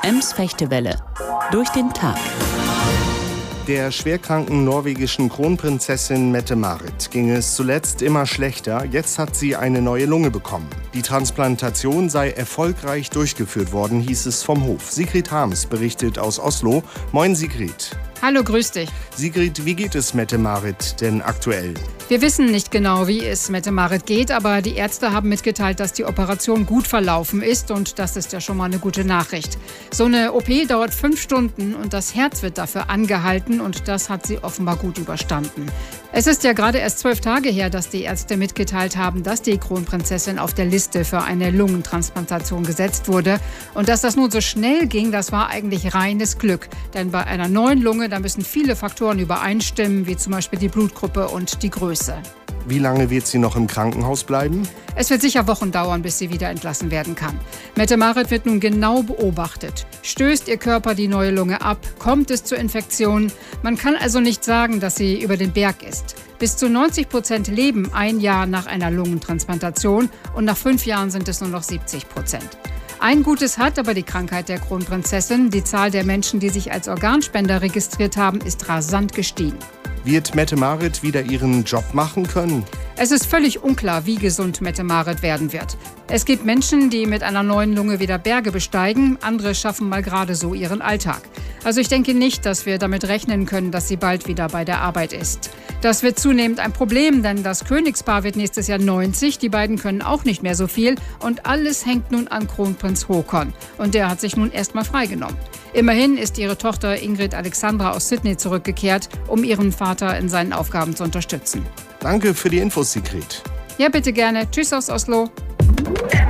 Ems Fechtewelle. Durch den Tag. Der schwerkranken norwegischen Kronprinzessin Mette-Marit ging es zuletzt immer schlechter. Jetzt hat sie eine neue Lunge bekommen. Die Transplantation sei erfolgreich durchgeführt worden, hieß es vom Hof. Sigrid Harms berichtet aus Oslo. Moin Sigrid. Hallo, grüß dich. Sigrid, wie geht es Mette-Marit denn aktuell? Wir wissen nicht genau, wie es Mette-Marit geht, aber die Ärzte haben mitgeteilt, dass die Operation gut verlaufen ist und das ist ja schon mal eine gute Nachricht. So eine OP dauert 5 Stunden und das Herz wird dafür angehalten und das hat sie offenbar gut überstanden. Es ist ja gerade erst 12 Tage her, dass die Ärzte mitgeteilt haben, dass die Kronprinzessin auf der Liste für eine Lungentransplantation gesetzt wurde. Und dass das nun so schnell ging, das war eigentlich reines Glück. Denn bei einer neuen Lunge, da müssen viele Faktoren übereinstimmen, wie zum Beispiel die Blutgruppe und die Größe. Wie lange wird sie noch im Krankenhaus bleiben? Es wird sicher Wochen dauern, bis sie wieder entlassen werden kann. Mette-Marit wird nun genau beobachtet. Stößt ihr Körper die neue Lunge ab? Kommt es zu Infektionen? Man kann also nicht sagen, dass sie über den Berg ist. Bis zu 90% leben ein Jahr nach einer Lungentransplantation und nach 5 Jahren sind es nur noch 70%. Ein Gutes hat aber die Krankheit der Kronprinzessin. Die Zahl der Menschen, die sich als Organspender registriert haben, ist rasant gestiegen. Wird Mette-Marit wieder ihren Job machen können? Es ist völlig unklar, wie gesund Mette-Marit werden wird. Es gibt Menschen, die mit einer neuen Lunge wieder Berge besteigen. Andere schaffen mal gerade so ihren Alltag. Also ich denke nicht, dass wir damit rechnen können, dass sie bald wieder bei der Arbeit ist. Das wird zunehmend ein Problem, denn das Königspaar wird nächstes Jahr 90. Die beiden können auch nicht mehr so viel. Und alles hängt nun an Kronprinz Haakon. Und der hat sich nun erstmal freigenommen. Immerhin ist ihre Tochter Ingrid Alexandra aus Sydney zurückgekehrt, um ihren Vater in seinen Aufgaben zu unterstützen. Danke für die Infos, Sigrid. Ja, bitte gerne. Tschüss aus Oslo.